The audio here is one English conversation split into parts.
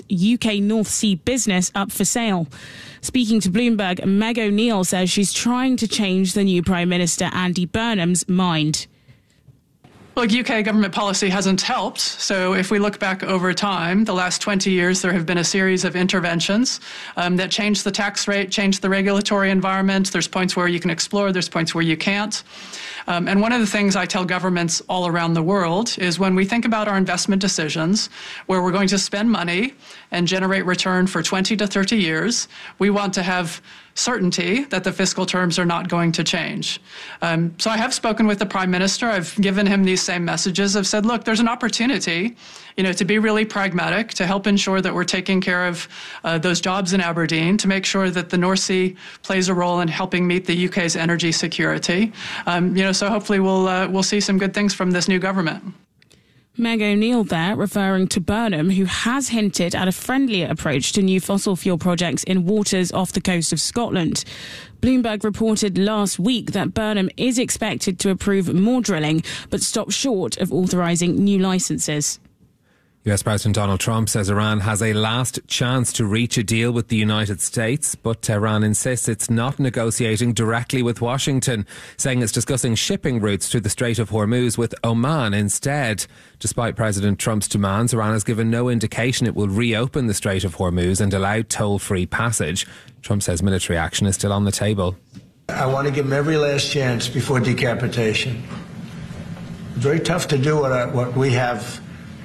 UK North Sea business up for sale. Speaking to Bloomberg, Meg O'Neill says she's trying to change the new Prime Minister Andy Burnham's mind. Look, UK government policy hasn't helped. So if we look back over time, the last 20 years, there have been a series of interventions that changed the tax rate, changed the regulatory environment. There's points where you can explore, there's points where you can't. And one of the things I tell governments all around the world is when we think about our investment decisions, where we're going to spend money and generate return for 20 to 30 years, we want to have certainty that the fiscal terms are not going to change. So I have spoken with the Prime Minister. I've given him these same messages. I've said, look, there's an opportunity, to be really pragmatic, to help ensure that we're taking care of those jobs in Aberdeen, to make sure that the North Sea plays a role in helping meet the UK's energy security. So hopefully we'll see some good things from this new government. Meg O'Neill there, referring to Burnham, who has hinted at a friendlier approach to new fossil fuel projects in waters off the coast of Scotland. Bloomberg reported last week that Burnham is expected to approve more drilling, but stop short of authorising new licences. US President Donald Trump says Iran has a last chance to reach a deal with the United States, but Tehran insists it's not negotiating directly with Washington, saying it's discussing shipping routes through the Strait of Hormuz with Oman instead. Despite President Trump's demands, Iran has given no indication it will reopen the Strait of Hormuz and allow toll-free passage. Trump says military action is still on the table. I want to give them every last chance before decapitation. It's very tough to do what we have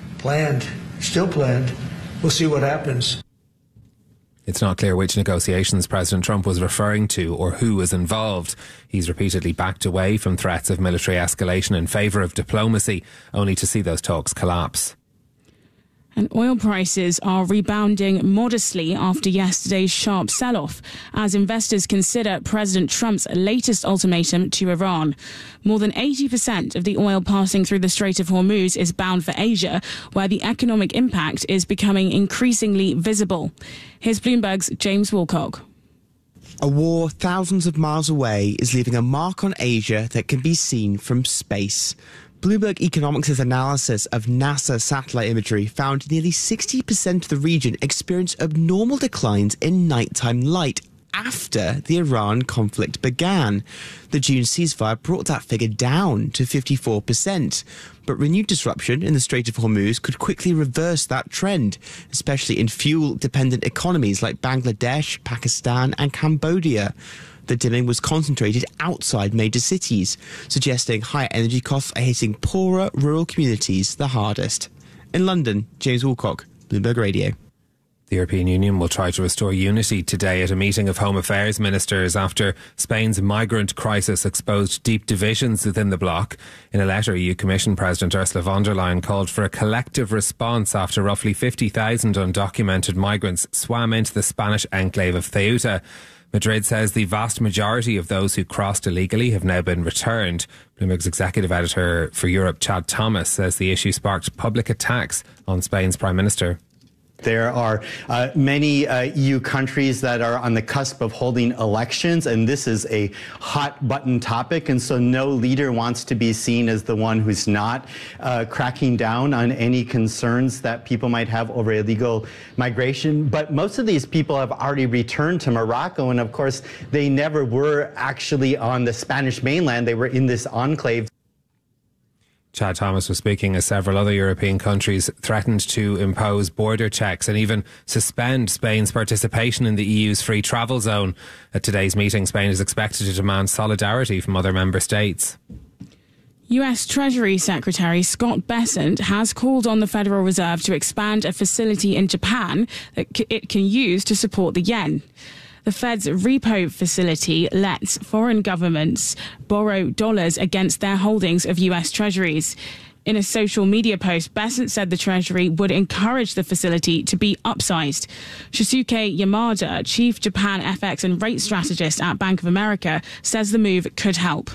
still planned. We'll see what happens. It's not clear which negotiations President Trump was referring to or who was involved. He's repeatedly backed away from threats of military escalation in favour of diplomacy, only to see those talks collapse. And oil prices are rebounding modestly after yesterday's sharp sell-off as investors consider President Trump's latest ultimatum to Iran. More than 80% of the oil passing through the Strait of Hormuz is bound for Asia, where the economic impact is becoming increasingly visible. Here's Bloomberg's James Wilcock. A war thousands of miles away is leaving a mark on Asia that can be seen from space. Bloomberg Economics' analysis of NASA satellite imagery found nearly 60% of the region experienced abnormal declines in nighttime light after the Iran conflict began. The June ceasefire brought that figure down to 54%. But renewed disruption in the Strait of Hormuz could quickly reverse that trend, especially in fuel-dependent economies like Bangladesh, Pakistan and Cambodia. The dimming was concentrated outside major cities, suggesting higher energy costs are hitting poorer rural communities the hardest. In London, James Wilcock, Bloomberg Radio. The European Union will try to restore unity today at a meeting of Home Affairs ministers after Spain's migrant crisis exposed deep divisions within the bloc. In a letter, EU Commission President Ursula von der Leyen called for a collective response after roughly 50,000 undocumented migrants swam into the Spanish enclave of Ceuta. Madrid says the vast majority of those who crossed illegally have now been returned. Bloomberg's executive editor for Europe, Chad Thomas, says the issue sparked public attacks on Spain's Prime Minister. There are many EU countries that are on the cusp of holding elections, and this is a hot button topic. And so no leader wants to be seen as the one who's not cracking down on any concerns that people might have over illegal migration. But most of these people have already returned to Morocco. And of course, they never were actually on the Spanish mainland. They were in this enclave. Chad Thomas was speaking as several other European countries threatened to impose border checks and even suspend Spain's participation in the EU's free travel zone. At today's meeting, Spain is expected to demand solidarity from other member states. US Treasury Secretary Scott Bessent has called on the Federal Reserve to expand a facility in Japan that it can use to support the yen. The Fed's repo facility lets foreign governments borrow dollars against their holdings of US Treasuries. In a social media post, Bessent said the Treasury would encourage the facility to be upsized. Shusuke Yamada, Chief Japan FX and Rate Strategist at Bank of America, says the move could help.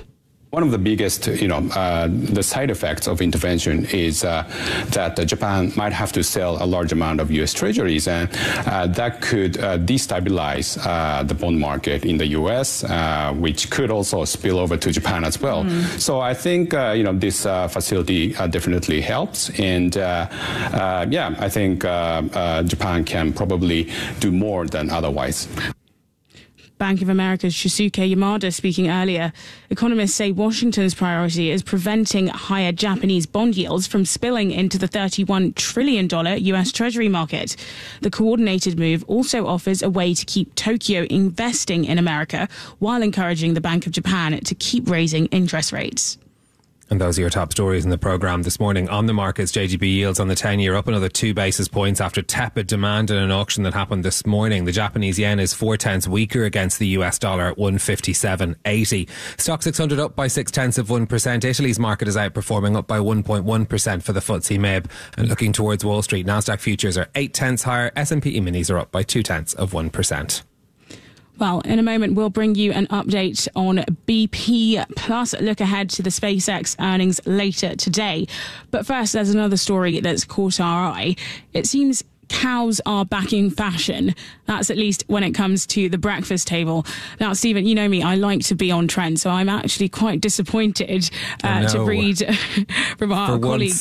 One of the biggest, the side effects of intervention is that Japan might have to sell a large amount of U.S. treasuries, and that could destabilize the bond market in the U.S., which could also spill over to Japan as well. So I think, this facility definitely helps, and I think Japan can probably do more than otherwise. Bank of America's Shusuke Yamada speaking earlier. Economists say Washington's priority is preventing higher Japanese bond yields from spilling into the $31 trillion US Treasury market. The coordinated move also offers a way to keep Tokyo investing in America while encouraging the Bank of Japan to keep raising interest rates. And those are your top stories in the programme this morning. On the markets, JGB yields on the 10-year up another 2 basis points after tepid demand in an auction that happened this morning. The Japanese yen is 0.4 weaker against the US dollar at 157.80. Stock 600 up by 0.6%. Italy's market is outperforming, up by 1.1% for the FTSE MIB. And looking towards Wall Street, Nasdaq futures are 0.8 higher. S&P E-minis are up by 0.2%. Well, in a moment, we'll bring you an update on BP, plus look ahead to the SpaceX earnings later today. But first, there's another story that's caught our eye. It seems cows are back in fashion. That's at least when it comes to the breakfast table. Now, Stephen, you know me, I like to be on trend, so I'm actually quite disappointed to read from our colleague.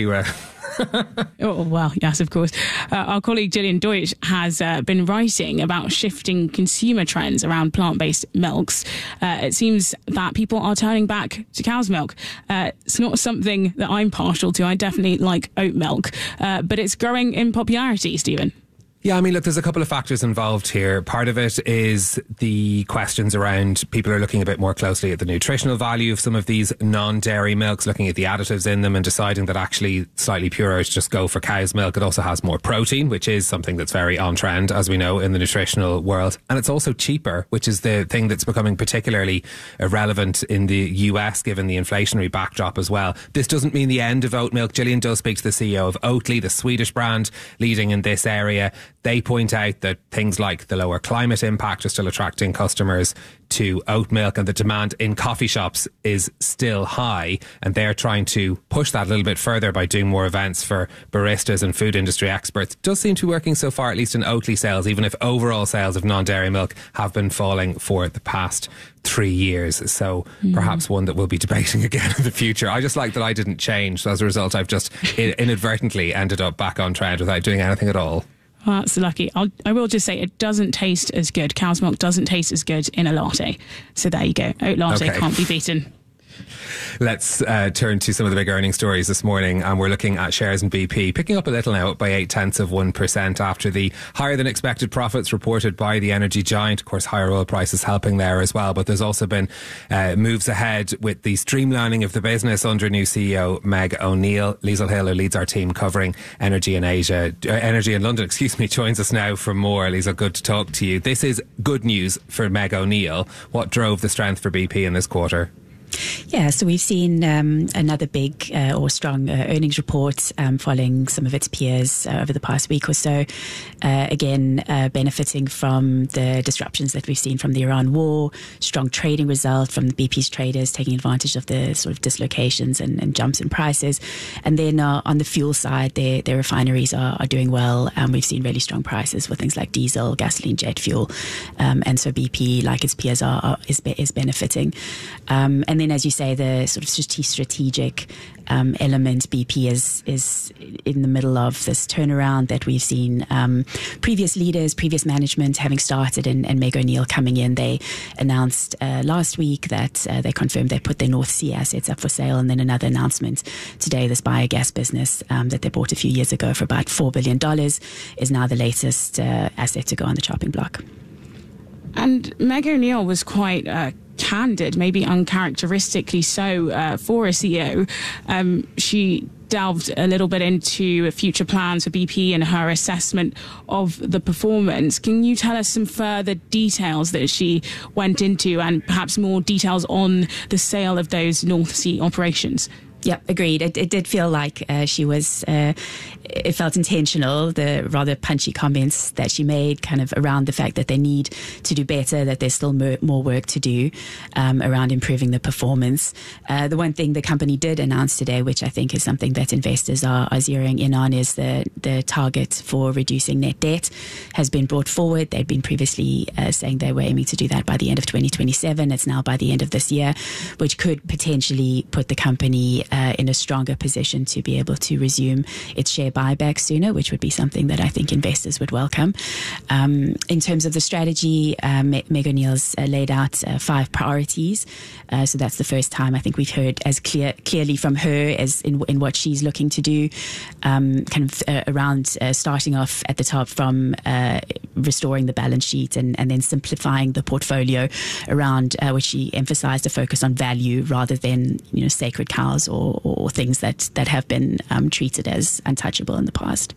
Oh, well, yes, of course. Our colleague Gillian Deutsch has been writing about shifting consumer trends around plant-based milks. It seems that people are turning back to cow's milk. It's not something that I'm partial to. I definitely like oat milk, but it's growing in popularity, Stephen. Yeah, I mean, look, there's a couple of factors involved here. Part of it is the questions around people are looking a bit more closely at the nutritional value of some of these non-dairy milks, looking at the additives in them and deciding that actually slightly purer is just go for cow's milk. It also has more protein, which is something that's very on trend, as we know, in the nutritional world. And it's also cheaper, which is the thing that's becoming particularly relevant in the US, given the inflationary backdrop as well. This doesn't mean the end of oat milk. Gillian does speak to the CEO of Oatly, the Swedish brand, leading in this area. They point out that things like the lower climate impact are still attracting customers to oat milk, and the demand in coffee shops is still high, and they're trying to push that a little bit further by doing more events for baristas and food industry experts. It does seem to be working so far, at least in Oatly sales, even if overall sales of non-dairy milk have been falling for the past 3 years. So perhaps one that we'll be debating again in the future. I just like that I didn't change. So as a result, I've just inadvertently ended up back on trend without doing anything at all. Well, that's lucky. I will just say it doesn't taste as good. Cow's milk doesn't taste as good in a latte. So there you go. Oat latte can't be beaten. Let's turn to some of the big earnings stories this morning, and we're looking at shares in BP picking up a little now, up by 0.8% after the higher than expected profits reported by the energy giant. Of course, higher oil prices helping there as well, but there's also been moves ahead with the streamlining of the business under new CEO Meg O'Neill. Liesl Hill, who leads our team covering energy in London, joins us now for more. Liesl, good to talk to you. This is good news for Meg O'Neill. What drove the strength for BP in this quarter? Yeah, so we've seen another big or strong earnings report following some of its peers over the past week or so. Again, benefiting from the disruptions that we've seen from the Iran war, strong trading result from the BP's traders taking advantage of the sort of dislocations and jumps in prices. And then on the fuel side, their refineries are doing well. We've seen really strong prices for things like diesel, gasoline, jet fuel. And so BP, like its peers, is benefiting. And then, as you say, the sort of strategic element, BP is in the middle of this turnaround that we've seen previous leaders, previous management having started, and Meg O'Neill coming in. They announced last week that they confirmed they put their North Sea assets up for sale, and then another announcement today, this biogas business that they bought a few years ago for about $4 billion is now the latest asset to go on the chopping block. And Meg O'Neill was quite candid, maybe uncharacteristically so, for a CEO. She delved a little bit into future plans for BP and her assessment of the performance. Can you tell us some further details that she went into, and perhaps more details on the sale of those North Sea operations? Yeah, agreed. It did feel like she was, it felt intentional, the rather punchy comments that she made kind of around the fact that they need to do better, that there's still more work to do around improving the performance. The one thing the company did announce today, which I think is something that investors are zeroing in on, is the target for reducing net debt has been brought forward. They'd been previously saying they were aiming to do that by the end of 2027. It's now by the end of this year, which could potentially put the company in a stronger position to be able to resume its share buyback sooner, which would be something that I think investors would welcome. In terms of the strategy, Meg O'Neill's laid out 5 priorities. So that's the first time I think we've heard as clearly from her as in what she's looking to do, around starting off at the top from restoring the balance sheet and then simplifying the portfolio around which she emphasized a focus on value rather than sacred cows or things that have been treated as untouchable in the past.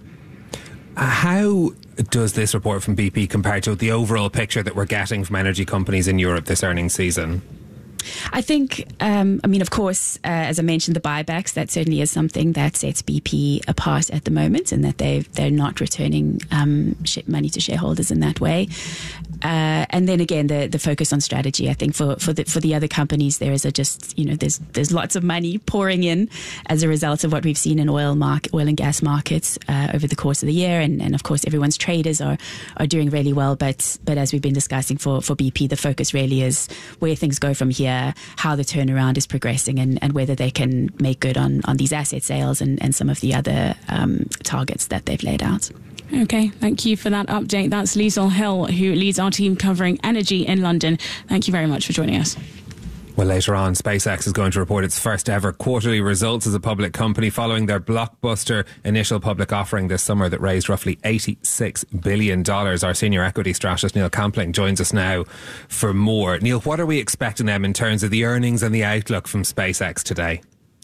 How does this report from BP compare to the overall picture that we're getting from energy companies in Europe this earnings season? I think, of course, as I mentioned, the buybacks, that certainly is something that sets BP apart at the moment, and that they're not returning money to shareholders in that way. And then again, the focus on strategy. I think for the other companies, there is there's lots of money pouring in as a result of what we've seen in oil and gas markets over the course of the year, and of course, everyone's traders are doing really well. But as we've been discussing for BP, the focus really is where things go from here, how the turnaround is progressing, and whether they can make good on these asset sales and some of the other targets that they've laid out. Okay, thank you for that update. That's Liesl Hill, who leads our team covering energy in London. Thank you very much for joining us. Well, later on, SpaceX is going to report its first ever quarterly results as a public company following their blockbuster initial public offering this summer that raised roughly $86 billion. Our senior equity strategist, Neil Campling, joins us now for more. Neil, what are we expecting them in terms of the earnings and the outlook from SpaceX today?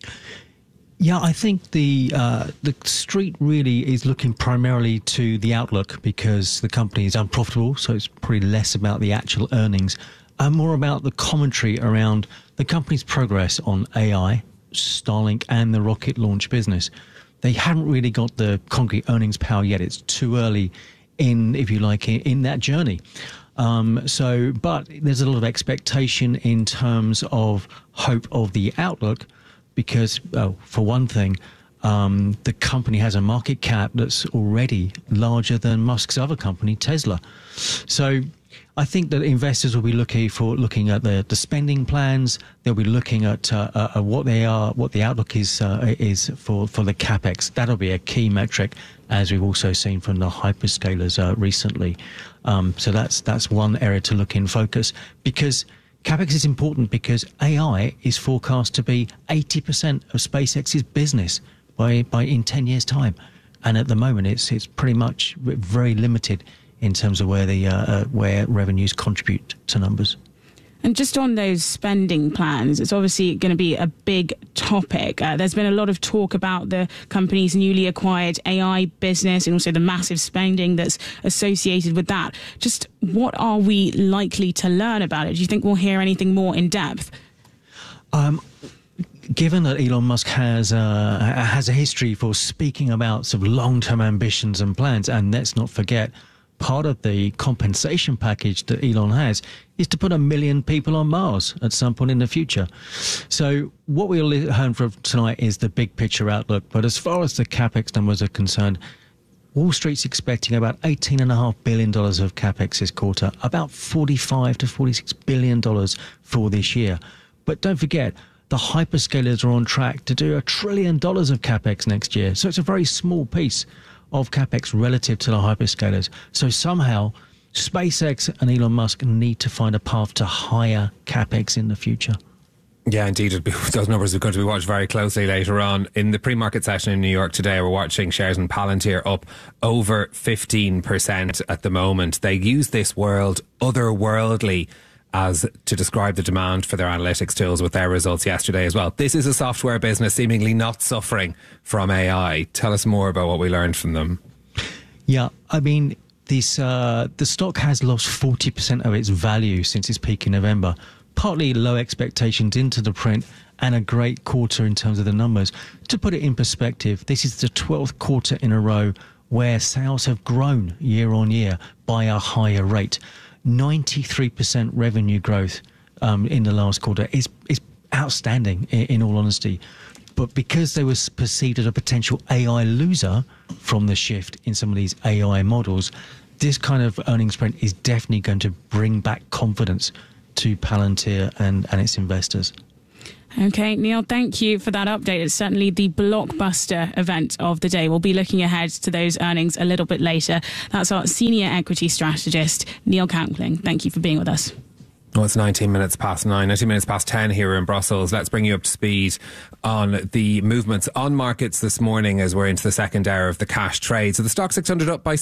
Yeah, I think the street really is looking primarily to the outlook because the company is unprofitable, so it's probably less about the actual earnings and more about the commentary around the company's progress on AI, Starlink and the rocket launch business. They haven't really got the concrete earnings power yet. It's too early in that journey. But there's a lot of expectation in terms of hope of the outlook. Because, for one thing, the company has a market cap that's already larger than Musk's other company, Tesla. So I think that investors will be looking at the spending plans. They'll be looking at what the outlook is for the capex. That'll be a key metric, as we've also seen from the hyperscalers recently. So that's one area to look in focus, because CapEx is important because AI is forecast to be 80% of SpaceX's business by in 10 years' time, and at the moment it's pretty much very limited in terms of where revenues contribute to numbers. And just on those spending plans, it's obviously going to be a big topic. There's been a lot of talk about the company's newly acquired AI business and also the massive spending that's associated with that. Just what are we likely to learn about it? Do you think we'll hear anything more in depth? Given that Elon Musk has a history for speaking about sort of long-term ambitions and plans, and let's not forget, part of the compensation package that Elon has is to put 1 million people on Mars at some point in the future. So what we'll learn from tonight is the big picture outlook. But as far as the CapEx numbers are concerned, Wall Street's expecting about $18.5 billion of CapEx this quarter, about $45 to $46 billion for this year. But don't forget, the hyperscalers are on track to do $1 trillion of CapEx next year. So it's a very small piece of CapEx relative to the hyperscalers. So somehow SpaceX and Elon Musk need to find a path to higher CapEx in the future. Yeah, indeed. Those numbers are going to be watched very closely later on. In the pre-market session in New York today, we're watching shares in Palantir up over 15% at the moment. They use this word otherworldly as to describe the demand for their analytics tools with their results yesterday as well. This is a software business seemingly not suffering from AI. Tell us more about what we learned from them. Yeah, I mean, the stock has lost 40% of its value since its peak in November. partly low expectations into the print and a great quarter in terms of the numbers. To put it in perspective, this is the 12th quarter in a row where sales have grown year on year by a higher rate. 93% revenue growth in the last quarter is outstanding, in all honesty. But because they were perceived as a potential AI loser from the shift in some of these AI models, this kind of earnings print is definitely going to bring back confidence to Palantir and its investors. Okay, Neil, thank you for that update. It's certainly the blockbuster event of the day. We'll be looking ahead to those earnings a little bit later. That's our senior equity strategist, Neil Conkling. Thank you for being with us. Well, it's 19 minutes past 10 here in Brussels. Let's bring you up to speed on the movements on markets this morning as we're into the second hour of the cash trade. So the Stoxx 600 up by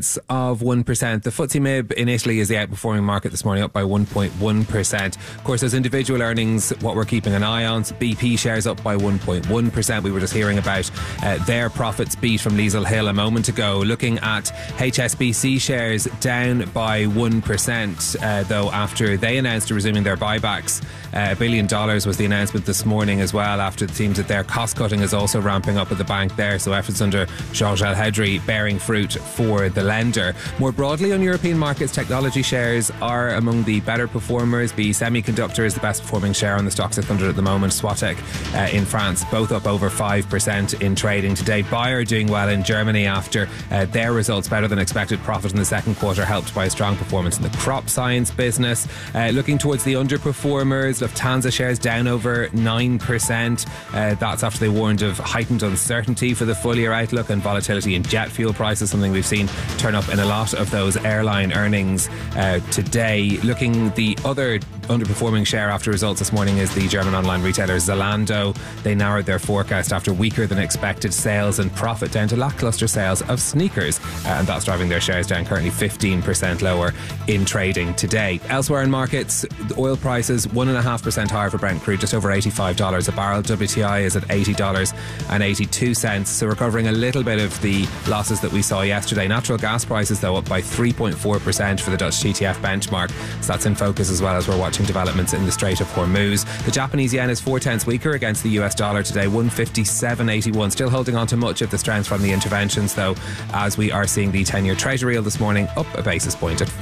0.6%. The FTSE MIB in Italy is the outperforming market this morning, up by 1.1%. Of course, those individual earnings, what we're keeping an eye on. So BP shares up by 1.1%. We were just hearing about their profits beat from Liesl Hill a moment ago. Looking at HSBC shares down by 1%, though, after they announced resuming their buybacks. $1 billion was the announcement this morning as well, after it seems that their cost cutting is also ramping up at the bank there. So efforts under Georges Elhedry bearing fruit for the lender. More broadly on European markets, technology shares are among the better performers. The Semiconductor is the best performing share on the Stoxx 600 at the moment. Swatec in France, both up over 5% in trading today. Bayer doing well in Germany after their results, better than expected profit in the second quarter, helped by a strong performance in the crop science business. Looking towards the underperformers, Lufthansa shares down over 9%. That's after they warned of heightened uncertainty for the full year outlook and volatility in jet fuel prices, something we've seen turn up in a lot of those airline earnings today. Looking the other underperforming share after results this morning is the German online retailer Zalando. They narrowed their forecast after weaker than expected sales and profit, down to lackluster sales of sneakers, and that's driving their shares down, currently 15% lower in trading today. Elsewhere in markets, the oil prices 1.5% higher for Brent crude, just over $85 a barrel. WTI is at $80.82, so recovering a little bit of the losses that we saw yesterday. Natural gas prices, though, up by 3.4% for the Dutch TTF benchmark, so that's in focus as well as we're watching developments in the Strait of Hormuz. The Japanese yen is 4/10 weaker against the US dollar today, 157.81, still holding on to much of the strength from the interventions, though, as we are seeing the 10-year Treasury yield this morning up a basis point at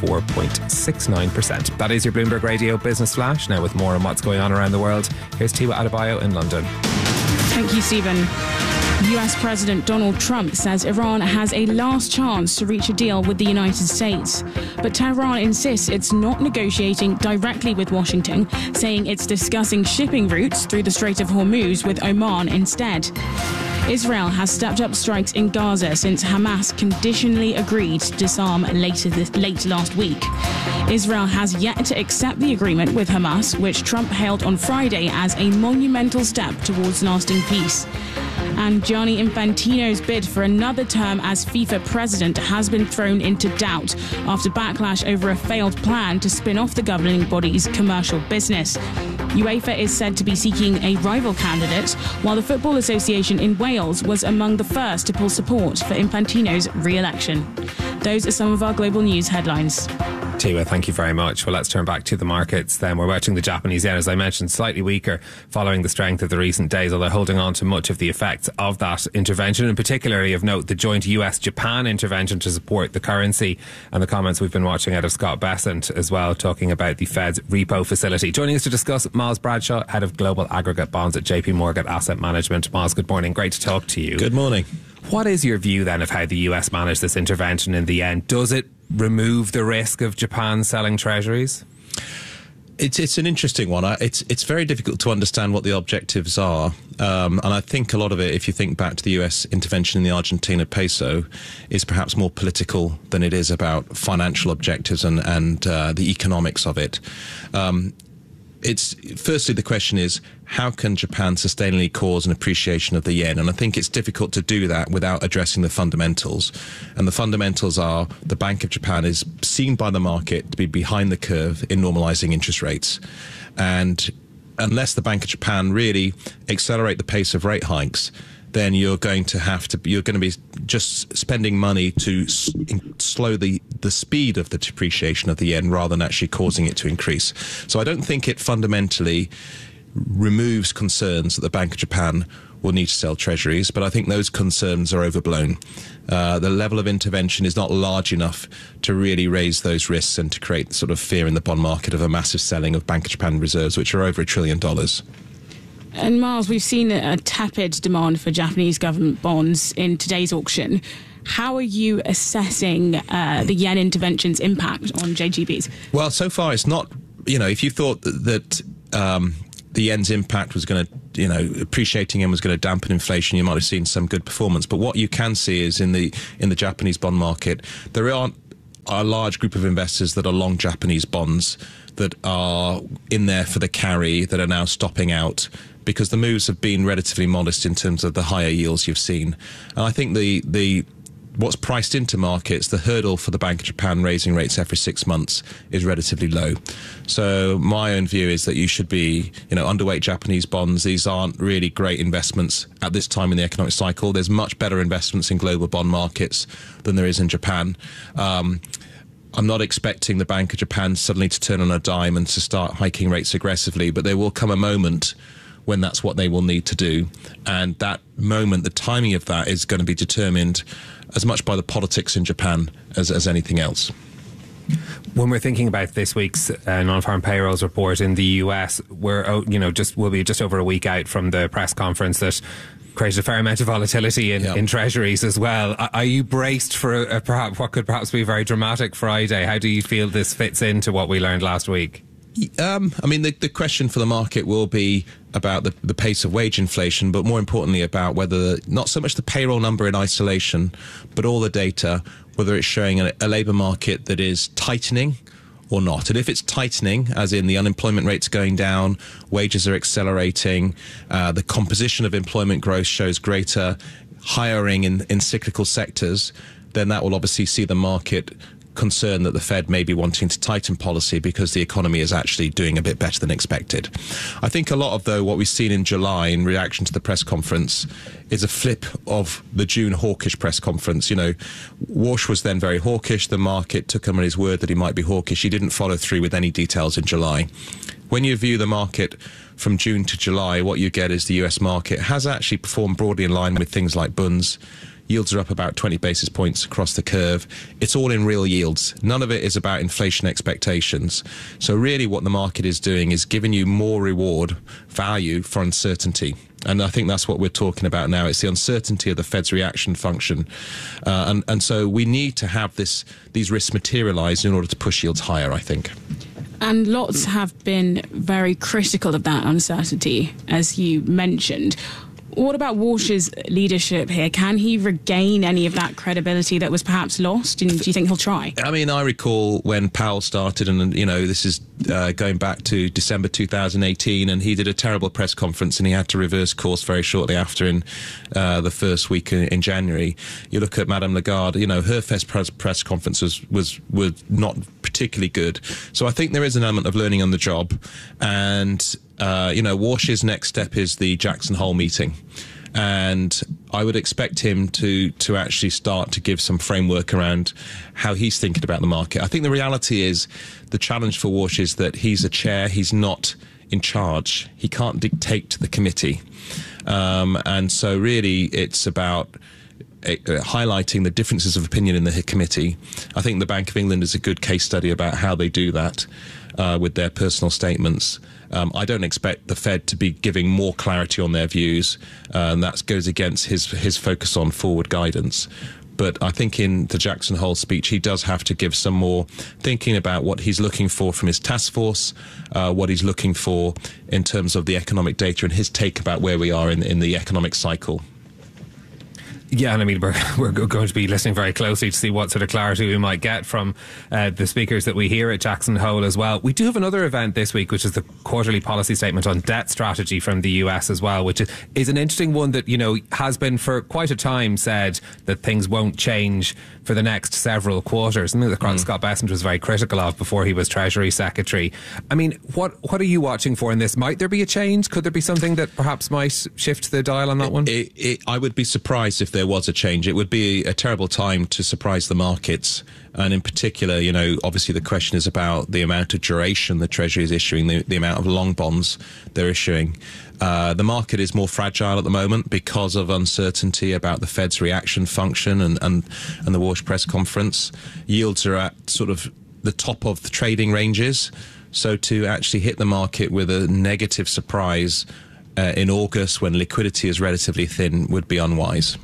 4.69%. That is your Bloomberg Radio Business Flash. Now with more on what's going on around the world, here's Tiwa Adebayo in London. Thank you, Stephen. US President Donald Trump says Iran has a last chance to reach a deal with the United States. But Tehran insists it's not negotiating directly with Washington, saying it's discussing shipping routes through the Strait of Hormuz with Oman instead. Israel has stepped up strikes in Gaza since Hamas conditionally agreed to disarm late last week. Israel has yet to accept the agreement with Hamas, which Trump hailed on Friday as a monumental step towards lasting peace. And Gianni Infantino's bid for another term as FIFA president has been thrown into doubt after backlash over a failed plan to spin off the governing body's commercial business. UEFA is said to be seeking a rival candidate, while the Football Association in Wales was among the first to pull support for Infantino's re-election. Those are some of our global news headlines. Tiwa, thank you very much. Well, let's turn back to the markets then. We're watching the Japanese yen, as I mentioned, slightly weaker following the strength of the recent days, although holding on to much of the effects of that intervention, and particularly of note the joint US-Japan intervention to support the currency, and the comments we've been watching out of Scott Bessent as well, talking about the Fed's repo facility. Joining us to discuss, Miles Bradshaw, Head of Global Aggregate Bonds at JP Morgan Asset Management. Miles, good morning. Great to talk to you. Good morning. What is your view then of how the US managed this intervention in the end? Does it remove the risk of Japan selling treasuries? It's an interesting one. It's very difficult to understand what the objectives are. And I think a lot of it, if you think back to the US intervention in the Argentina peso, is perhaps more political than it is about financial objectives and the economics of it. It's firstly, the question is, how can Japan sustainably cause an appreciation of the yen? And I think it's difficult to do that without addressing the fundamentals. And the fundamentals are the Bank of Japan is seen by the market to be behind the curve in normalizing interest rates. And unless the Bank of Japan really accelerate the pace of rate hikes, then you're going to be just spending money to slow the speed of the depreciation of the yen rather than actually causing it to increase. So I don't think it fundamentally removes concerns that the Bank of Japan will need to sell treasuries, but I think those concerns are overblown. The level of intervention is not large enough to really raise those risks and to create sort of fear in the bond market of a massive selling of Bank of Japan reserves, which are over $1 trillion. And Miles, we've seen a tepid demand for Japanese government bonds in today's auction. How are you assessing the yen intervention's impact on JGBs? Well, so far it's not, if you thought that the yen's impact was going to, appreciating yen was going to dampen inflation, you might have seen some good performance. But what you can see is in the Japanese bond market, there aren't a large group of investors that are long Japanese bonds that are in there for the carry that are now stopping out, because the moves have been relatively modest in terms of the higher yields you've seen. And I think what's priced into markets, the hurdle for the Bank of Japan raising rates every 6 months is relatively low. So my own view is that you should be, underweight Japanese bonds. These aren't really great investments at this time in the economic cycle. There's much better investments in global bond markets than there is in Japan. I'm not expecting the Bank of Japan suddenly to turn on a dime and to start hiking rates aggressively, but there will come a moment when that's what they will need to do. And that moment, the timing of that is going to be determined as much by the politics in Japan as anything else. When we're thinking about this week's non-farm payrolls report in the US, we'll be just over a week out from the press conference that created a fair amount of volatility in treasuries as well. Are you braced for what could perhaps be a very dramatic Friday? How do you feel this fits into what we learned last week? The question for the market will be about the pace of wage inflation, but more importantly about whether, not so much the payroll number in isolation, but all the data, whether it's showing a labour market that is tightening or not. And if it's tightening, as in the unemployment rate's going down, wages are accelerating, the composition of employment growth shows greater hiring in cyclical sectors, then that will obviously see the market concern that the Fed may be wanting to tighten policy because the economy is actually doing a bit better than expected. I think a lot of, though, what we've seen in July in reaction to the press conference is a flip of the June hawkish press conference. Walsh was then very hawkish. The market took him at his word that he might be hawkish. He didn't follow through with any details in July. When you view the market from June to July, what you get is the US market has actually performed broadly in line with things like bunds. Yields are up about 20 basis points across the curve. It's all in real yields. None of it is about inflation expectations. So really what the market is doing is giving you more reward value for uncertainty. And I think that's what we're talking about now. It's the uncertainty of the Fed's reaction function. And so we need to have these risks materialise in order to push yields higher, I think. And lots have been very critical of that uncertainty, as you mentioned. What about Walsh's leadership here? Can he regain any of that credibility that was perhaps lost? And do you think he'll try? I recall when Powell started, and this is going back to December 2018, and he did a terrible press conference, and he had to reverse course very shortly after in the first week in January. You look at Madame Lagarde, her first press conference was not particularly good. So I think there is an element of learning on the job, and Walsh's next step is the Jackson Hole meeting. And I would expect him to actually start to give some framework around how he's thinking about the market. I think the reality is the challenge for Walsh is that he's a chair, he's not in charge. He can't dictate to the committee. And so really it's about highlighting the differences of opinion in the committee. I think the Bank of England is a good case study about how they do that with their personal statements. I don't expect the Fed to be giving more clarity on their views, and that goes against his focus on forward guidance. But I think in the Jackson Hole speech, he does have to give some more thinking about what he's looking for from his task force, what he's looking for in terms of the economic data and his take about where we are in the economic cycle. Yeah, and I mean, we're going to be listening very closely to see what sort of clarity we might get from the speakers that we hear at Jackson Hole as well. We do have another event this week, which is the quarterly policy statement on debt strategy from the US as well, which is an interesting one that, you know, has been for quite a time said that things won't change for the next several quarters. Something that Scott Bessent was very critical of before he was Treasury Secretary. I mean, what are you watching for in this? Might there be a change? Could there be something that perhaps might shift the dial on that one? I would be surprised if there was a change. It would be a terrible time to surprise the markets. And in particular, you know, obviously the question is about the amount of duration the Treasury is issuing, the amount of long bonds they're issuing. The market is more fragile at the moment because of uncertainty about the Fed's reaction function and the Walsh press conference. Yields are at sort of the top of the trading ranges. So to actually hit the market with a negative surprise in August when liquidity is relatively thin would be unwise.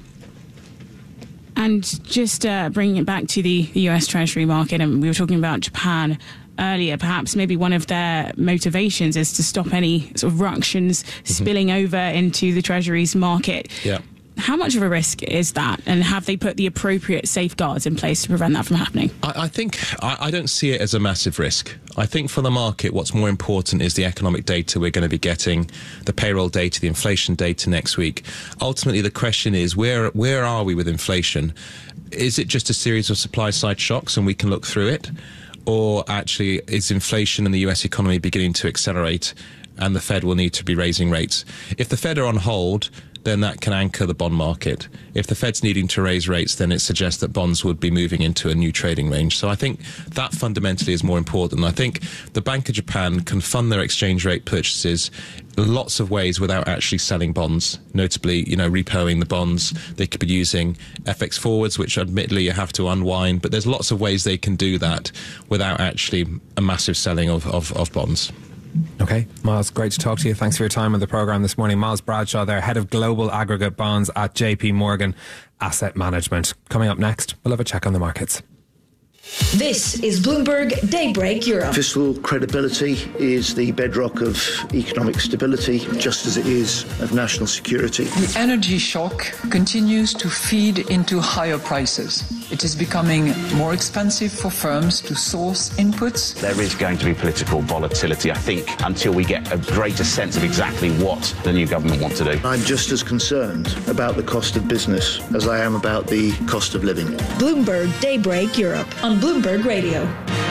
And just bringing it back to the US Treasury market, and we were talking about Japan earlier, perhaps maybe one of their motivations is to stop any sort of ructions spilling over into the Treasury's market. Yeah. How much of a risk is that, and have they put the appropriate safeguards in place to prevent that from happening? I think I don't see it as a massive risk. I think for the market, what's more important is the economic data we're going to be getting, the payroll data, the inflation data next week. Ultimately, the question is, where are we with inflation? Is it just a series of supply-side shocks and we can look through it? Or actually, is inflation in the US economy beginning to accelerate and the Fed will need to be raising rates? If the Fed are on hold, then that can anchor the bond market. If the Fed's needing to raise rates, then it suggests that bonds would be moving into a new trading range. So I think that fundamentally is more important. I think the Bank of Japan can fund their exchange rate purchases lots of ways without actually selling bonds, notably, you know, repoing the bonds. They could be using FX forwards, which admittedly you have to unwind, but there's lots of ways they can do that without actually a massive selling of bonds. Okay, Miles, great to talk to you. Thanks for your time on the programme this morning. Miles Bradshaw there, Head of Global Aggregate Bonds at JP Morgan Asset Management. Coming up next, we'll have a check on the markets. This is Bloomberg Daybreak Europe. Fiscal credibility is the bedrock of economic stability, just as it is of national security. The energy shock continues to feed into higher prices. It is becoming more expensive for firms to source inputs. There is going to be political volatility, I think, until we get a greater sense of exactly what the new government wants to do. I'm just as concerned about the cost of business as I am about the cost of living. Bloomberg Daybreak Europe on Bloomberg Radio.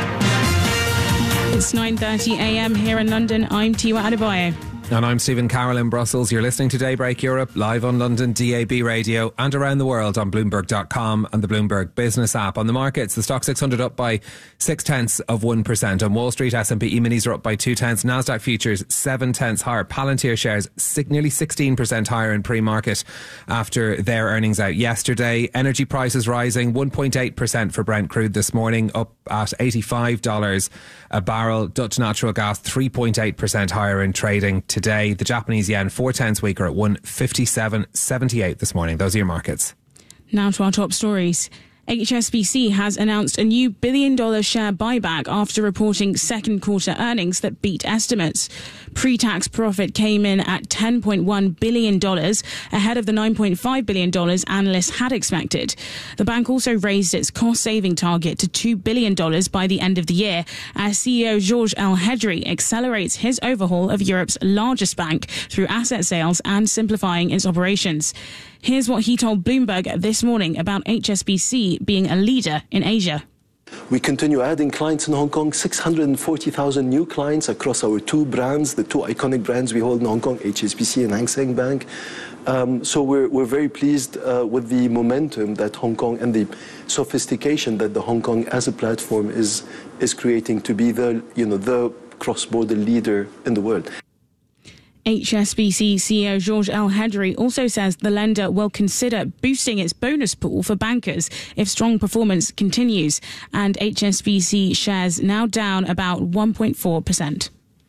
It's 9:30 a.m. here in London. I'm Tiwa Adebayo. And I'm Stephen Carroll in Brussels. You're listening to Daybreak Europe, live on London DAB radio and around the world on Bloomberg.com and the Bloomberg Business app. On the markets, the Stock 600 up by 0.6%. On Wall Street, S&P E-minis are up by 0.2. NASDAQ futures 0.7 higher. Palantir shares nearly 16% higher in pre-market after their earnings out yesterday. Energy prices rising 1.8% for Brent crude this morning, up at $85 a barrel. Dutch natural gas 3.8% higher in trading today. The Japanese yen 0.4 weaker at 157.78 this morning. Those are your markets. Now to our top stories. HSBC has announced a new $1 billion share buyback after reporting second quarter earnings that beat estimates. Pre-tax profit came in at $10.1 billion, ahead of the $9.5 billion analysts had expected. The bank also raised its cost-saving target to $2 billion by the end of the year, as CEO Georges Elhedery accelerates his overhaul of Europe's largest bank through asset sales and simplifying its operations. Here's what he told Bloomberg this morning about HSBC being a leader in Asia. We continue adding clients in Hong Kong, 640,000 new clients across our two brands, the two iconic brands we hold in Hong Kong, HSBC and Hang Seng Bank. So we're very pleased with the momentum that Hong Kong and the sophistication that the Hong Kong as a platform is creating to be the cross-border leader in the world. HSBC CEO Georges Elhedery also says the lender will consider boosting its bonus pool for bankers if strong performance continues, and HSBC shares now down about 1.4%.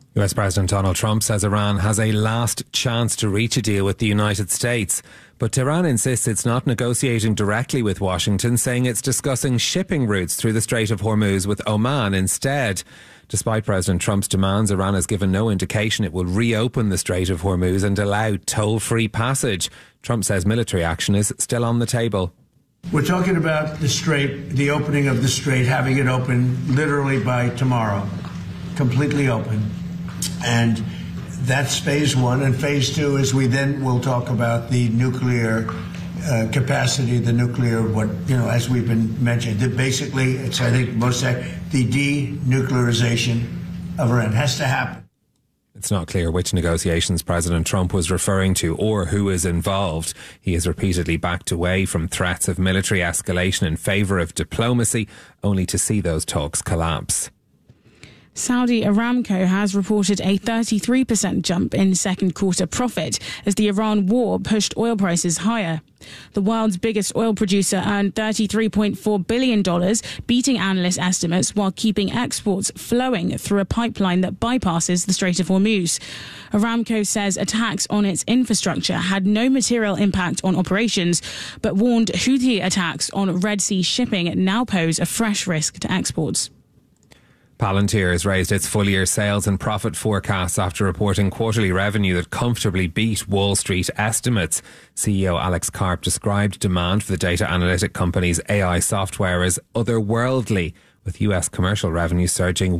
US President Donald Trump says Iran has a last chance to reach a deal with the United States. But Tehran insists it's not negotiating directly with Washington, saying it's discussing shipping routes through the Strait of Hormuz with Oman instead. Despite President Trump's demands, Iran has given no indication it will reopen the Strait of Hormuz and allow toll-free passage. Trump says military action is still on the table. We're talking about the strait, the opening of the strait, having it open literally by tomorrow, completely open. And that's phase one. And phase two is we then will talk about the nuclear capacity, the nuclear, as we've been mentioned. Basically, it's, I think, the denuclearization of Iran has to happen. It's not clear which negotiations President Trump was referring to or who is involved. He has repeatedly backed away from threats of military escalation in favour of diplomacy, only to see those talks collapse. Saudi Aramco has reported a 33% jump in second quarter profit as the Iran war pushed oil prices higher. The world's biggest oil producer earned $33.4 billion, beating analyst estimates while keeping exports flowing through a pipeline that bypasses the Strait of Hormuz. Aramco says attacks on its infrastructure had no material impact on operations, but warned Houthi attacks on Red Sea shipping now pose a fresh risk to exports. Palantir has raised its full-year sales and profit forecasts after reporting quarterly revenue that comfortably beat Wall Street estimates. CEO Alex Karp described demand for the data analytic company's AI software as otherworldly, with US commercial revenue surging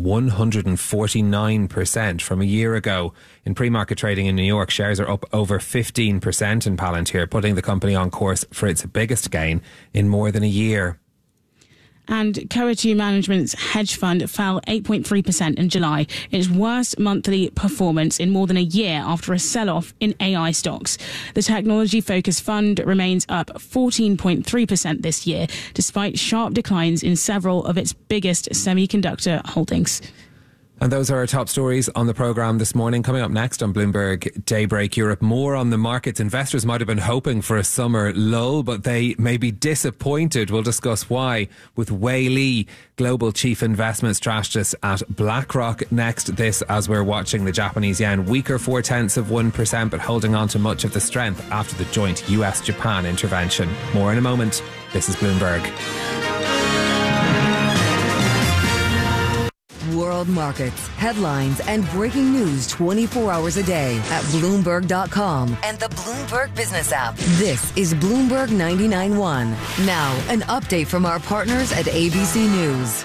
149% from a year ago. In pre-market trading in New York, shares are up over 15% in Palantir, putting the company on course for its biggest gain in more than a year. And Coatue Management's hedge fund fell 8.3% in July, its worst monthly performance in more than a year after a sell-off in AI stocks. The technology-focused fund remains up 14.3% this year, despite sharp declines in several of its biggest semiconductor holdings. And those are our top stories on the programme this morning. Coming up next on Bloomberg Daybreak Europe, more on the markets. Investors might have been hoping for a summer lull, but they may be disappointed. We'll discuss why with Wei Li, Global Chief Investment Strategist at BlackRock. Next, this as we're watching the Japanese yen weaker 0.4%, but holding on to much of the strength after the joint US-Japan intervention. More in a moment. This is Bloomberg. World markets, headlines, and breaking news 24 hours a day at Bloomberg.com and the Bloomberg Business app. This is Bloomberg 99.1. Now, an update from our partners at ABC News.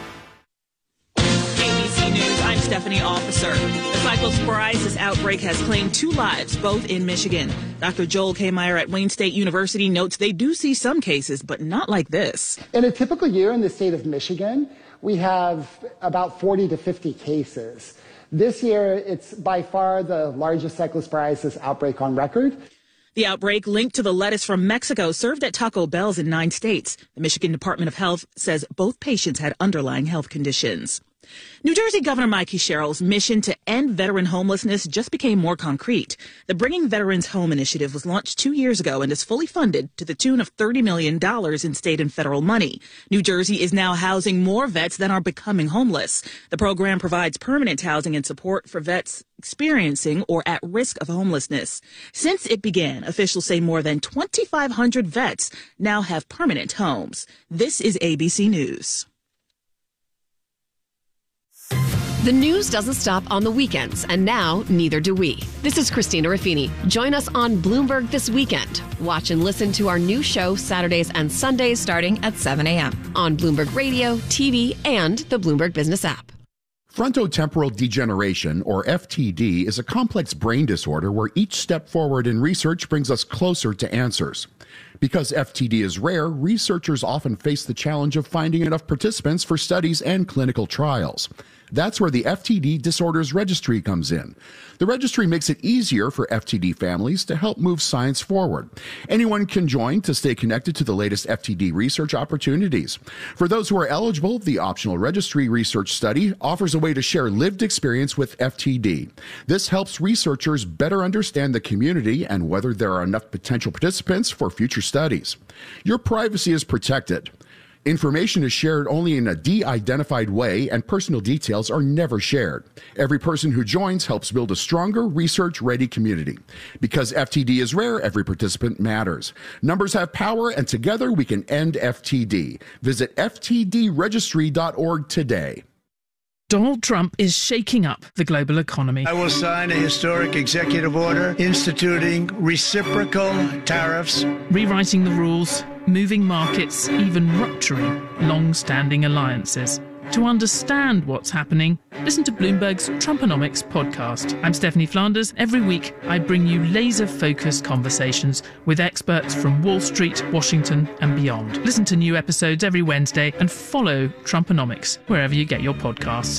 ABC News, I'm Stephanie Officer. The cyclosporiasis outbreak has claimed 2 lives, both in Michigan. Dr. Joel K. Meyer at Wayne State University notes they do see some cases, but not like this. In a typical year in the state of Michigan, we have about 40 to 50 cases. This year, it's by far the largest cyclosporiasis outbreak on record. The outbreak linked to the lettuce from Mexico served at Taco Bell's in 9 states. The Michigan Department of Health says both patients had underlying health conditions. New Jersey Governor Mikey Sherrill's mission to end veteran homelessness just became more concrete. The Bringing Veterans Home initiative was launched 2 years ago and is fully funded to the tune of $30 million in state and federal money. New Jersey is now housing more vets than are becoming homeless. The program provides permanent housing and support for vets experiencing or at risk of homelessness. Since it began, officials say more than 2,500 vets now have permanent homes. This is ABC News. The news doesn't stop on the weekends, and now neither do we. This is Christina Raffini. Join us on Bloomberg this weekend. Watch and listen to our new show Saturdays and Sundays starting at 7 a.m. on Bloomberg Radio, TV, and the Bloomberg Business app. Frontotemporal degeneration, or FTD, is a complex brain disorder where each step forward in research brings us closer to answers. Because FTD is rare, researchers often face the challenge of finding enough participants for studies and clinical trials. That's where the FTD Disorders Registry comes in. The registry makes it easier for FTD families to help move science forward. Anyone can join to stay connected to the latest FTD research opportunities. For those who are eligible, the optional registry research study offers a way to share lived experience with FTD. This helps researchers better understand the community and whether there are enough potential participants for future studies. Your privacy is protected. Information is shared only in a de-identified way, and personal details are never shared. Every person who joins helps build a stronger, research-ready community. Because FTD is rare, every participant matters. Numbers have power, and together we can end FTD. Visit ftdregistry.org today. Donald Trump is shaking up the global economy. I will sign a historic executive order instituting reciprocal tariffs, rewriting the rules, moving markets, even rupturing long-standing alliances. To understand what's happening, listen to Bloomberg's Trumponomics podcast. I'm Stephanie Flanders. Every week, I bring you laser-focused conversations with experts from Wall Street, Washington, and beyond. Listen to new episodes every Wednesday and follow Trumponomics wherever you get your podcasts.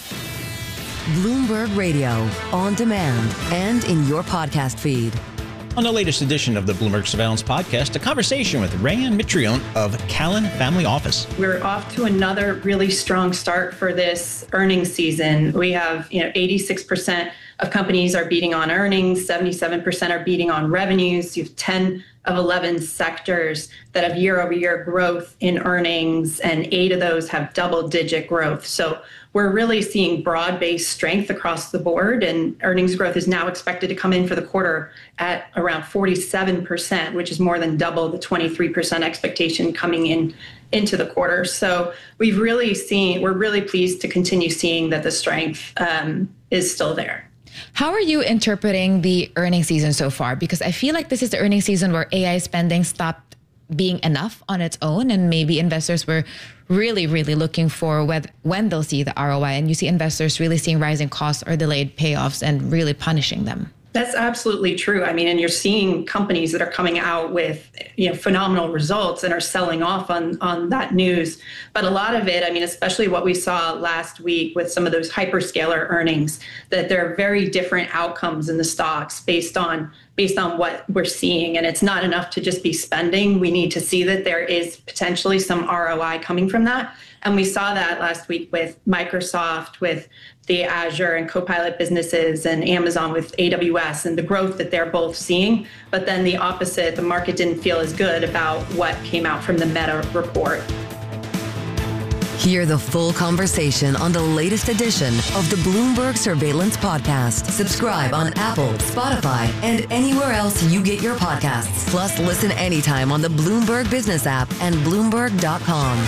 Bloomberg Radio, on demand and in your podcast feed. On the latest edition of the Bloomberg Surveillance Podcast, a conversation with Rayanne Mitrione of Callan Family Office. We're off to another really strong start for this earnings season. We have, 86% of companies are beating on earnings, 77% are beating on revenues. You have 10 of 11 sectors that have year-over-year growth in earnings, and 8 of those have double-digit growth. So we're really seeing broad-based strength across the board, and earnings growth is now expected to come in for the quarter at around 47%, which is more than double the 23% expectation coming into the quarter. So we're really pleased to continue seeing that the strength is still there. How are you interpreting the earnings season so far? Because I feel like this is the earnings season where AI spending stopped being enough on its own, and maybe investors were really, really looking for when they'll see the ROI, and you see investors really seeing rising costs or delayed payoffs and really punishing them. That's absolutely true. I mean, and you're seeing companies that are coming out with, phenomenal results and are selling off on that news. But a lot of it, especially what we saw last week with some of those hyperscaler earnings, that there are very different outcomes in the stocks based on what we're seeing. And it's not enough to just be spending. We need to see that there is potentially some ROI coming from that. And we saw that last week with Microsoft, with the Azure and Copilot businesses, and Amazon with AWS, and the growth that they're both seeing. But then the opposite, the market didn't feel as good about what came out from the Meta report. Hear the full conversation on the latest edition of the Bloomberg Surveillance Podcast. Subscribe on Apple, Spotify, and anywhere else you get your podcasts. Plus, listen anytime on the Bloomberg Business app and Bloomberg.com.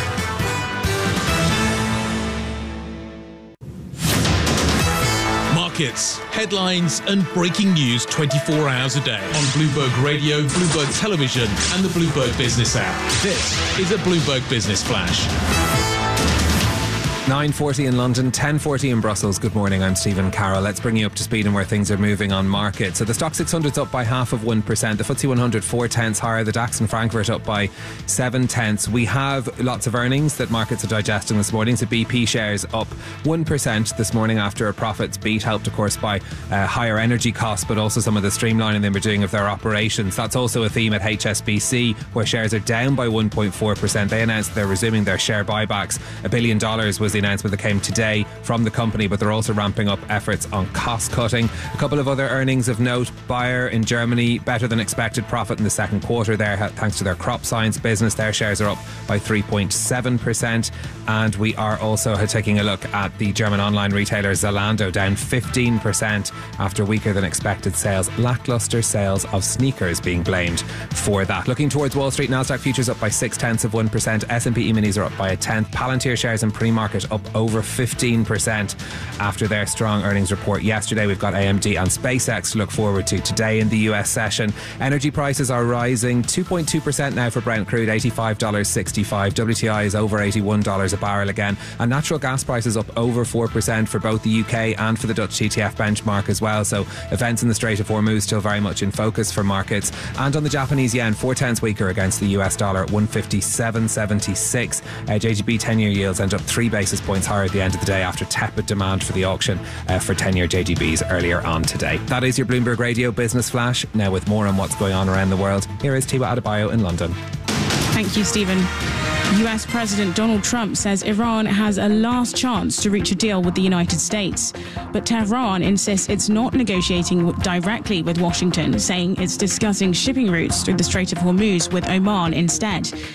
Markets, headlines, and breaking news 24 hours a day on Bloomberg Radio, Bloomberg Television, and the Bloomberg Business app. This is a Bloomberg Business Flash. 9:40 in London, 10:40 in Brussels. Good morning, I'm Stephen Carroll. Let's bring you up to speed on where things are moving on markets. So the Stock 600's up by 0.5%. The FTSE 100 4/10 higher. The DAX in Frankfurt up by 0.7. We have lots of earnings that markets are digesting this morning. So BP shares up 1% this morning after a profits beat, helped of course by higher energy costs, but also some of the streamlining they were doing of their operations. That's also a theme at HSBC, where shares are down by 1.4%. They announced they're resuming their share buybacks. $1 billion was the announcement that came today from the company, but they're also ramping up efforts on cost cutting. A couple of other earnings of note. Bayer in Germany, better than expected profit in the second quarter there thanks to their crop science business. Their shares are up by 3.7%. And we are also taking a look at the German online retailer Zalando, down 15% after weaker than expected sales. Lackluster sales of sneakers being blamed for that. Looking towards Wall Street, Nasdaq futures up by 0.6%. S&P E-minis are up by 0.1. Palantir shares in pre-market up over 15% after their strong earnings report yesterday. We've got AMD and SpaceX to look forward to today in the US session. Energy prices are rising 2.2% now for Brent crude, $85.65. WTI is over $81 a barrel again, and natural gas prices up over 4% for both the UK and for the Dutch TTF benchmark as well. So events in the Strait of Hormuz still very much in focus for markets. And on the Japanese yen, 4/10 weaker against the US dollar at 157.76. JGB 10-year yields end up 3 basis points higher at the end of the day after tepid demand for the auction for 10-year JGBs earlier on today. That is your Bloomberg Radio Business Flash. Now with more on what's going on around the world, here is Tiwa Adebayo in London. Thank you, Stephen. US President Donald Trump says Iran has a last chance to reach a deal with the United States. But Tehran insists it's not negotiating directly with Washington, saying it's discussing shipping routes through the Strait of Hormuz with Oman instead.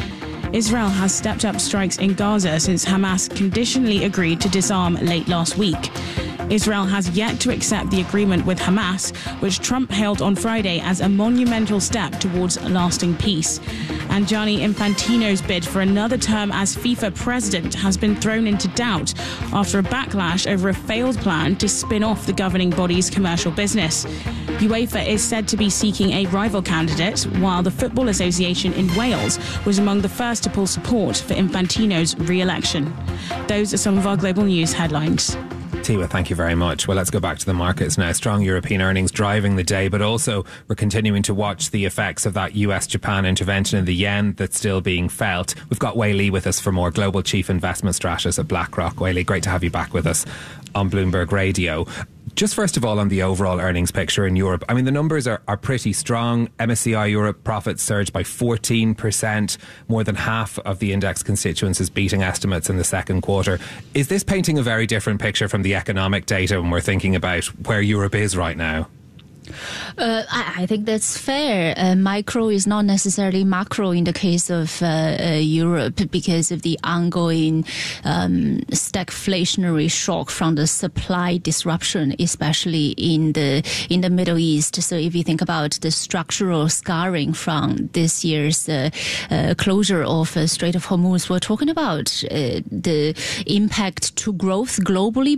Israel has stepped up strikes in Gaza since Hamas conditionally agreed to disarm late last week. Israel has yet to accept the agreement with Hamas, which Trump hailed on Friday as a monumental step towards lasting peace. And Gianni Infantino's bid for another term as FIFA president has been thrown into doubt after a backlash over a failed plan to spin off the governing body's commercial business. UEFA is said to be seeking a rival candidate, while the Football Association in Wales was among the first to pull support for Infantino's re-election. Those are some of our global news headlines. Tiwa, thank you very much. Well, let's go back to the markets now. Strong European earnings driving the day, but also we're continuing to watch the effects of that US-Japan intervention in the yen that's still being felt. We've got Wei Li with us for more, Global Chief Investment Strategist at BlackRock. Wei Li, great to have you back with us on Bloomberg Radio. Just first of all, on the overall earnings picture in Europe, I mean, the numbers are pretty strong. MSCI Europe profits surged by 14%. More than half of the index constituents is beating estimates in the second quarter. Is this painting a very different picture from the economic data when we're thinking about where Europe is right now? I think that's fair. Micro is not necessarily macro in the case of Europe because of the ongoing stagflationary shock from the supply disruption, especially in the Middle East. So if you think about the structural scarring from this year's closure of Strait of Hormuz, we're talking about the impact to growth globally,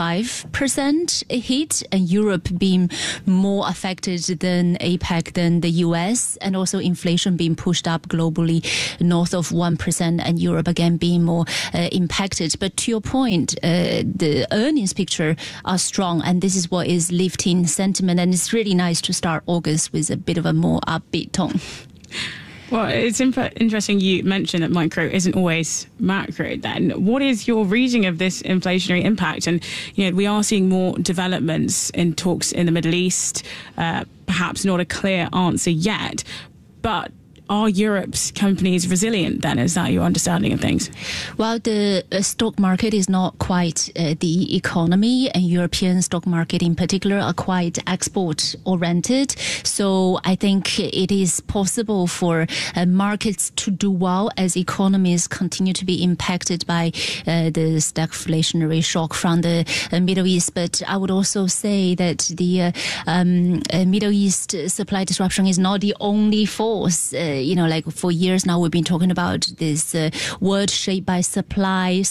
0.5% hit, and Europe being more affected than APEC, than the US, and also inflation being pushed up globally north of 1%, and Europe again being more impacted. But to your point, the earnings picture are strong, and this is what is lifting sentiment, and it's really nice to start August with a bit of a more upbeat tone. Well, it's interesting you mentioned that micro isn't always macro then. What is your reading of this inflationary impact? And, you know, we are seeing more developments in talks in the Middle East, perhaps not a clear answer yet, but are Europe's companies resilient then? Is that your understanding of things? Well, the stock market is not quite the economy, and European stock market in particular are quite export oriented. So I think it is possible for markets to do well as economies continue to be impacted by the stagflationary shock from the Middle East. But I would also say that the Middle East supply disruption is not the only force. Like for years now, we've been talking about this world shaped by supply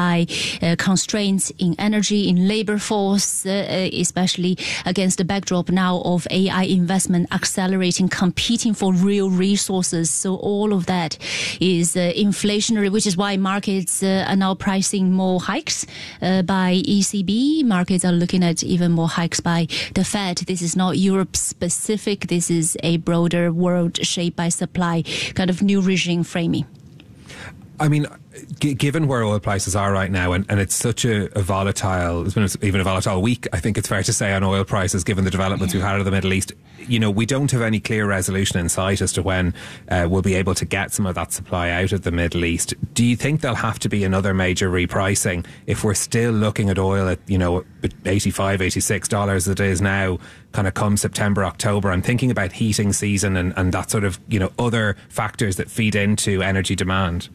constraints in energy, in labor force, especially against the backdrop now of AI investment accelerating, competing for real resources. So all of that is inflationary, which is why markets are now pricing more hikes by ECB. Markets are looking at even more hikes by the Fed. This is not Europe specific. This is a broader world shaped by supply kind of new regime framing. I mean, given where oil prices are right now, and it's such a volatile, it's been even a volatile week, I think it's fair to say, on oil prices, given the developments we've had out of the Middle East, you know, we don't have any clear resolution in sight as to when we'll be able to get some of that supply out of the Middle East. Do you think there'll have to be another major repricing if we're still looking at oil at, you know, $85, $86 as it is now, kind of come September, October? I'm thinking about heating season and that sort of, you know, other factors that feed into energy demand.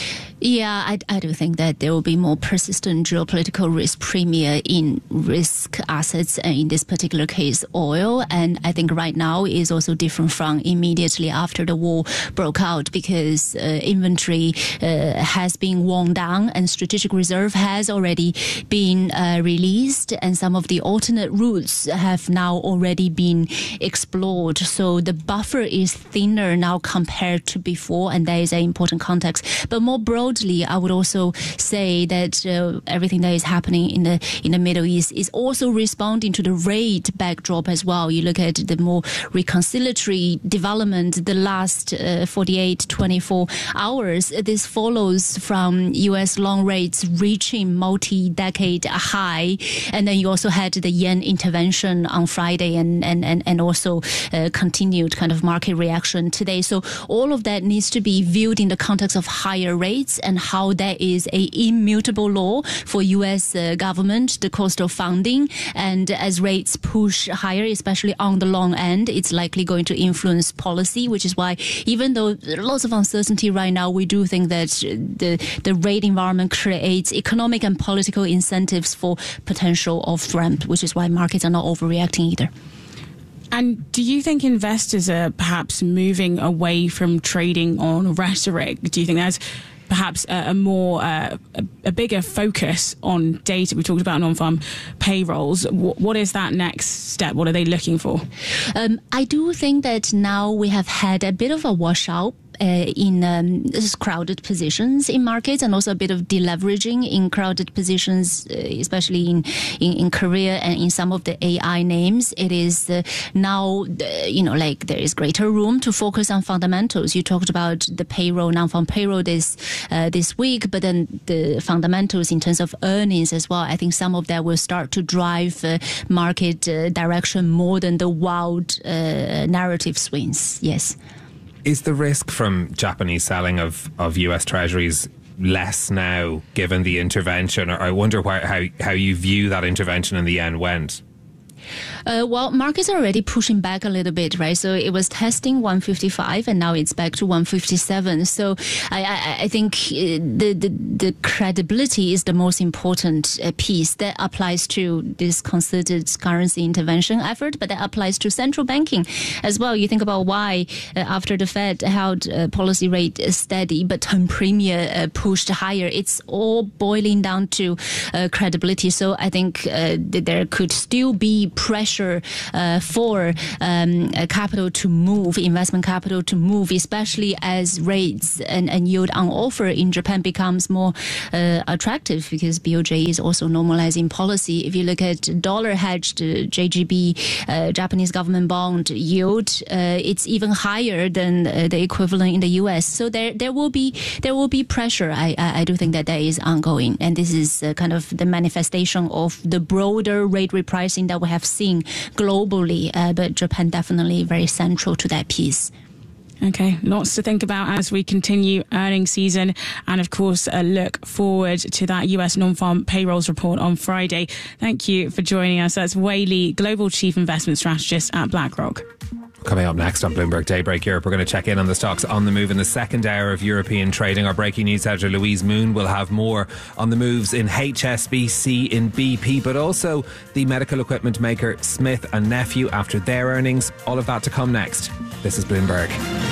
Yeah, I do think that there will be more persistent geopolitical risk premium in risk assets, and in this particular case, oil. And I think right now is also different from immediately after the war broke out, because inventory has been worn down and strategic reserve has already been released, and some of the alternate routes have now already been explored. So the buffer is thinner now compared to before, and that is an important context. But more broadly, I would also say that everything that is happening in the Middle East is also responding to the rate backdrop as well. You look at the more reconciliatory development the last 24 hours. This follows from U.S. long rates reaching multi-decade high, and then you also had the yen intervention on Friday. Friday and also continued kind of market reaction today. So all of that needs to be viewed in the context of higher rates and how that is a immutable law for U.S. Government, the cost of funding. And as rates push higher, especially on the long end, it's likely going to influence policy, which is why even though there are lots of uncertainty right now, we do think that the rate environment creates economic and political incentives for potential off-ramp, which is why markets are not overreacting either. And do you think investors are perhaps moving away from trading on rhetoric? Do you think there's perhaps a bigger focus on data? We talked about non-farm payrolls. What is that next step? What are they looking for? I do think that now we have had a bit of a washout in crowded positions in markets, and also a bit of deleveraging in crowded positions, especially in Korea and in some of the AI names. It is now, like there is greater room to focus on fundamentals. You talked about the payroll, non-farm payroll this week, but then the fundamentals in terms of earnings as well. I think some of that will start to drive market direction more than the wild narrative swings. Yes. Is the risk from Japanese selling of US Treasuries less now, given the intervention? Or I wonder how you view that intervention and the yen went. Well, markets are already pushing back a little bit, right? So it was testing 155 and now it's back to 157. So I think the credibility is the most important piece. That applies to this concerted currency intervention effort, but that applies to central banking as well. You think about why after the Fed held policy rate steady, but term premium pushed higher. It's all boiling down to credibility. So I think that there could still be pressure for capital to move, investment capital to move, especially as rates and yield on offer in Japan becomes more attractive, because BOJ is also normalizing policy. If you look at dollar hedged JGB, Japanese government bond yield, it's even higher than the equivalent in the US. So there will be pressure. I do think that is ongoing, and this is kind of the manifestation of the broader rate repricing that we have seen globally, but Japan definitely very central to that piece. Okay, lots to think about as we continue earnings season, and of course look forward to that US non-farm payrolls report on Friday. Thank you for joining us. That's Wei Li, Global Chief Investment Strategist at BlackRock. Coming up next on Bloomberg Daybreak Europe, we're going to check in on the stocks on the move in the second hour of European trading. Our breaking news editor Louise Moon will have more on the moves in HSBC, in BP, but also the medical equipment maker Smith & Nephew after their earnings. All of that to come next. This is Bloomberg.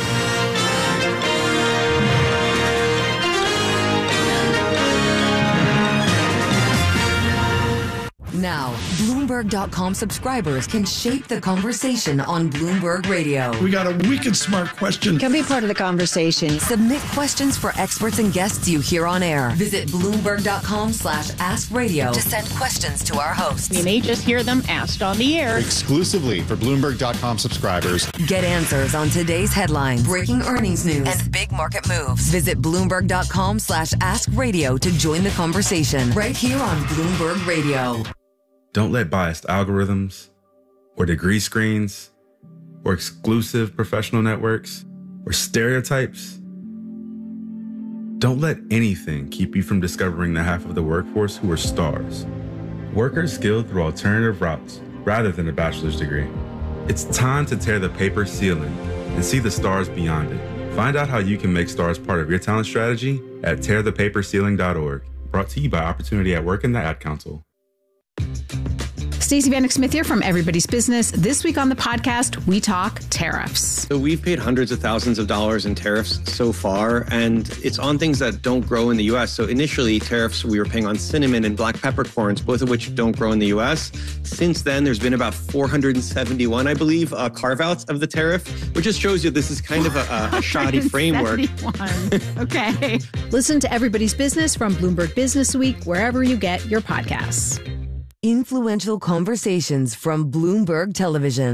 Now, Bloomberg.com subscribers can shape the conversation on Bloomberg Radio. We got a wicked smart question. Can be part of the conversation. Submit questions for experts and guests you hear on air. Visit Bloomberg.com/askradio to send questions to our hosts. You may just hear them asked on the air. Exclusively for Bloomberg.com subscribers. Get answers on today's headlines, breaking earnings news, and big market moves. Visit Bloomberg.com/askradio to join the conversation right here on Bloomberg Radio. Don't let biased algorithms or degree screens or exclusive professional networks or stereotypes. Don't let anything keep you from discovering the half of the workforce who are stars. Workers skilled through alternative routes rather than a bachelor's degree. It's time to tear the paper ceiling and see the stars beyond it. Find out how you can make stars part of your talent strategy at tearthepaperceiling.org. Brought to you by Opportunity at Work and the Ad Council. Stacey Vanek Smith here from Everybody's Business. This week on the podcast, we talk tariffs. So we've paid hundreds of thousands of dollars in tariffs so far, and it's on things that don't grow in the U.S. So initially, tariffs we were paying on cinnamon and black peppercorns, both of which don't grow in the U.S. Since then, there's been about 471, I believe, carve-outs of the tariff, which just shows you this is kind of a shoddy framework. Okay. Listen to Everybody's Business from Bloomberg Business Week, wherever you get your podcasts. Influential conversations from Bloomberg Television.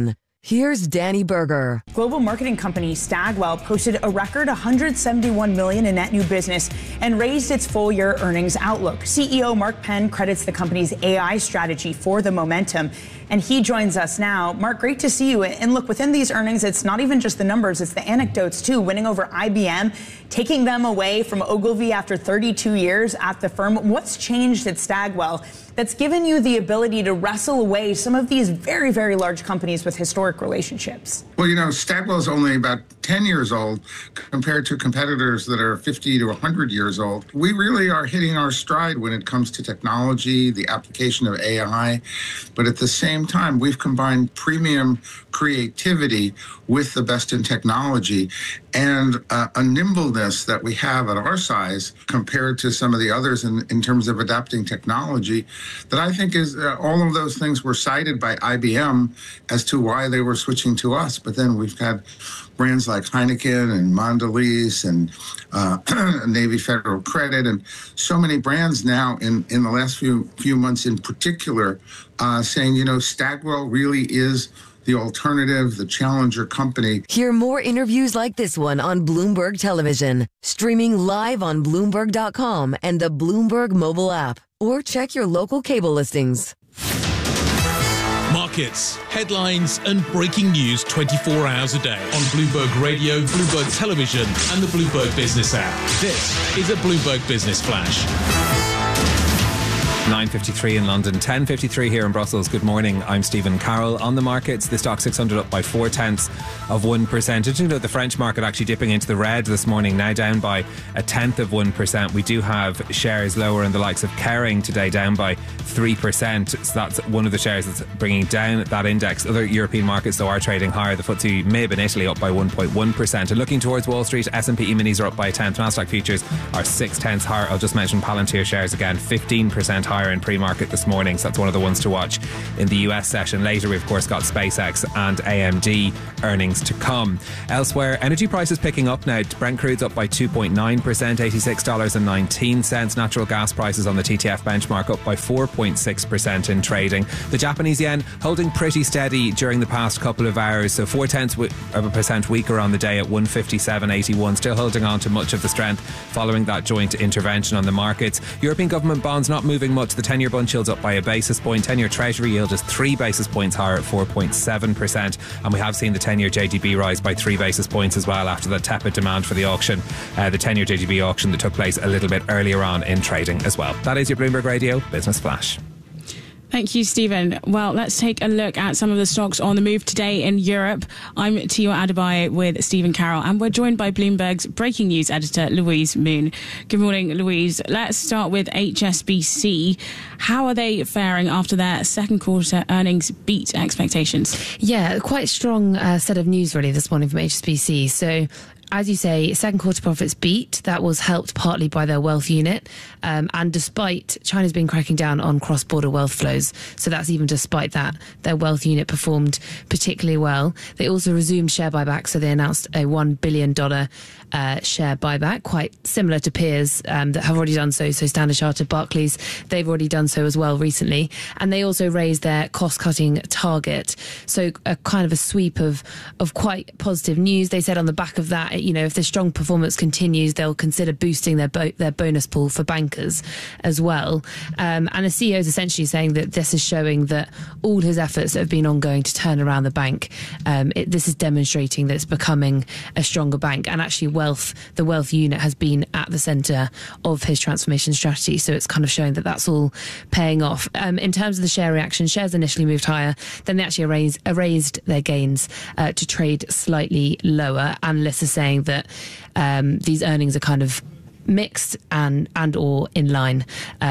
Here's Danny Berger. Global marketing company Stagwell posted a record $171 million in net new business and raised its full-year earnings outlook. CEO Mark Penn credits the company's AI strategy for the momentum, and he joins us now. Mark, great to see you. And look, within these earnings, it's not even just the numbers, it's the anecdotes too. Winning over IBM, taking them away from Ogilvy after 32 years at the firm. What's changed at Stagwell that's given you the ability to wrestle away some of these very, very large companies with historic relationships? Well, you know, Stagwell is only about 10 years old compared to competitors that are 50 to 100 years old. We really are hitting our stride when it comes to technology, the application of AI, but at the same time, we've combined premium creativity with the best in technology and a nimbleness that we have at our size compared to some of the others in terms of adapting technology that I think is all of those things were cited by IBM as to why they were switching to us. But then we've had brands like Heineken and Mondelez and Navy Federal Credit and so many brands now in the last few months in particular saying, you know, Stagwell really is the alternative, the challenger company. Hear more interviews like this one on Bloomberg Television, streaming live on Bloomberg.com and the Bloomberg mobile app, or check your local cable listings. Markets, headlines, and breaking news 24 hours a day on Bloomberg Radio, Bloomberg Television, and the Bloomberg Business app. This is a Bloomberg Business Flash. 9:53 in London, 10:53 here in Brussels. Good morning. I'm Stephen Carroll. On the markets, the stock 600 up by 0.4%. Did you know the French market actually dipping into the red this morning, now down by 0.1%. We do have shares lower in the likes of Kering today, down by 3%. So that's one of the shares that's bringing down that index. Other European markets, though, are trading higher. The FTSE MIB in Italy up by 1.1%. And looking towards Wall Street, S&P E-minis are up by 1/10. Nasdaq futures are 0.6 higher. I'll just mention Palantir shares again, 15% higher in pre-market this morning, so that's one of the ones to watch in the US session. Later we've of course got SpaceX and AMD earnings to come. Elsewhere, energy prices picking up now. Brent crude's up by 2.9%, $86.19. Natural gas prices on the TTF benchmark up by 4.6% in trading. The Japanese yen holding pretty steady during the past couple of hours, so 0.4% weaker on the day at 157.81, still holding on to much of the strength following that joint intervention on the markets. European government bonds not moving much. The 10-year bund yield's up by a basis point. 10-year Treasury yield is 3 basis points higher at 4.7%. And we have seen the 10-year JGB rise by 3 basis points as well after the tepid demand for the auction. The 10-year JGB auction that took place a little bit earlier on in trading as well. That is your Bloomberg Radio Business Flash. Thank you, Stephen. Well, let's take a look at some of the stocks on the move today in Europe. I'm Tio Adebayo with Stephen Carroll, and we're joined by Bloomberg's breaking news editor, Louise Moon. Good morning, Louise. Let's start with HSBC. How are they faring after their second quarter earnings beat expectations? Yeah, quite strong set of news really this morning from HSBC. So, as you say, second quarter profits beat. That was helped partly by their wealth unit. And despite China's been cracking down on cross-border wealth flows, so that's even despite that, their wealth unit performed particularly well. They also resumed share buybacks, so they announced a $1 billion share buyback, quite similar to peers that have already done so. So Standard Chartered, Barclays, they've already done so as well recently. And they also raised their cost-cutting target. So a kind of a sweep of quite positive news. They said on the back of that, you know, if the strong performance continues, they'll consider boosting their bonus pool for bankers as well. And the CEO is essentially saying that this is showing that all his efforts that have been ongoing to turn around the bank, this is demonstrating that it's becoming a stronger bank. And actually the wealth unit has been at the centre of his transformation strategy. So it's kind of showing that that's all paying off. In terms of the share reaction, shares initially moved higher, then they actually erased their gains to trade slightly lower. Analysts are saying that these earnings are kind of mixed and or in line.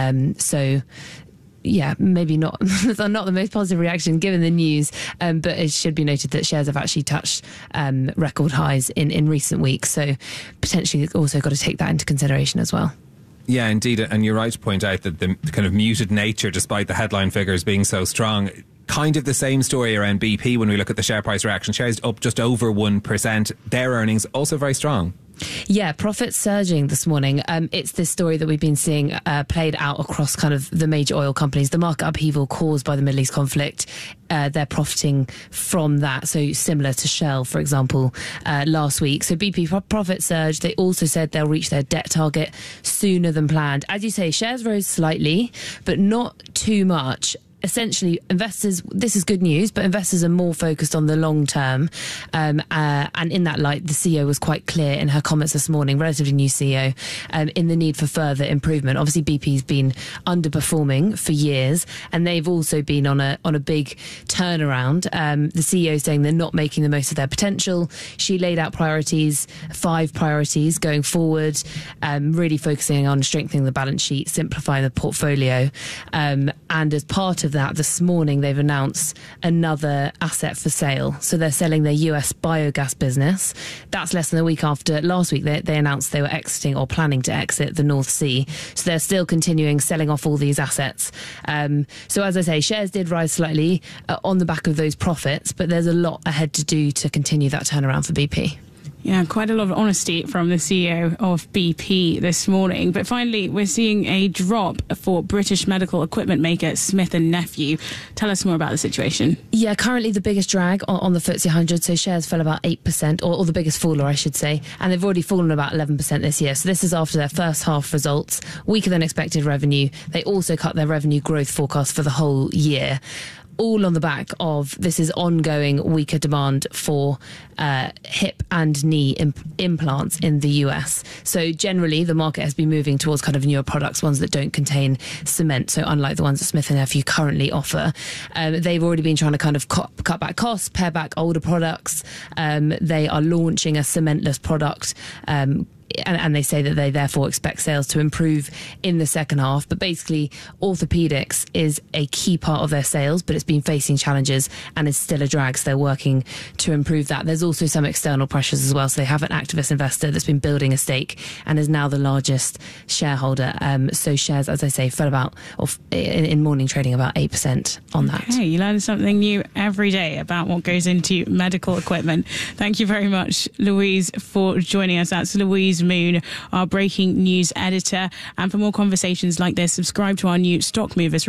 So yeah, maybe not not the most positive reaction given the news, but it should be noted that shares have actually touched record highs in recent weeks. So potentially also got to take that into consideration as well. Yeah, indeed. And you're right to point out that the kind of muted nature, despite the headline figures being so strong, kind of the same story around BP when we look at the share price reaction. Shares up just over 1%. Their earnings also very strong. Yeah, profits surging this morning. It's this story that we've been seeing played out across kind of the major oil companies. The market upheaval caused by the Middle East conflict, they're profiting from that. So similar to Shell, for example, last week. So BP profit surge. They also said they'll reach their debt target sooner than planned. As you say, shares rose slightly, but not too much. Essentially, investors, this is good news, but investors are more focused on the long term. And in that light, the CEO was quite clear in her comments this morning, relatively new CEO, in the need for further improvement. Obviously, BP's been underperforming for years, and they've also been on a big turnaround. The CEO saying they're not making the most of their potential. She laid out priorities, 5 priorities going forward, really focusing on strengthening the balance sheet, simplifying the portfolio. And as part of that, this morning they've announced another asset for sale. So they're selling their US biogas business. That's less than a week after last week they announced they were exiting or planning to exit the North Sea. So they're still continuing selling off all these assets. So as I say, shares did rise slightly on the back of those profits, but there's a lot ahead to do to continue that turnaround for BP. Yeah, quite a lot of honesty from the CEO of BP this morning. But finally, we're seeing a drop for British medical equipment maker Smith & Nephew. Tell us more about the situation. Yeah, currently the biggest drag on the FTSE 100. So shares fell about 8%, or the biggest faller, I should say. And they've already fallen about 11% this year. So this is after their first half results, weaker than expected revenue. They also cut their revenue growth forecast for the whole year. All on the back of this is ongoing weaker demand for hip and knee implants in the US. So generally, the market has been moving towards kind of newer products, ones that don't contain cement. So unlike the ones that Smith & Nephew currently offer, they've already been trying to kind of cut back costs, pare back older products. They are launching a cementless product. And they say that they therefore expect sales to improve in the second half. But basically, orthopedics is a key part of their sales, but it's been facing challenges and is still a drag. So they're working to improve that. There's also some external pressures as well. So they have an activist investor that's been building a stake and is now the largest shareholder. So shares, as I say, fell about, in morning trading, about 8% on that. Okay, you learn something new every day about what goes into medical equipment. Thank you very much, Louise, for joining us. That's Louise Moon, our breaking news editor. And for more conversations like this, subscribe to our new Stock Movers